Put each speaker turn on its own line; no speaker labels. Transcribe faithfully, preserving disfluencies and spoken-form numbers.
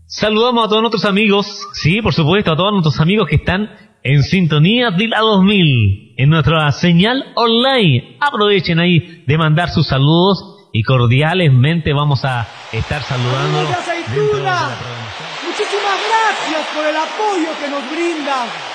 Saludamos a todos nuestros amigos, sí, por supuesto, a todos nuestros amigos que están en sintonía de la dos mil, en nuestra señal online. Aprovechen ahí de mandar sus saludos y cordialmente vamos a estar saludándolos.
Muchísimas gracias por el apoyo que nos brindan.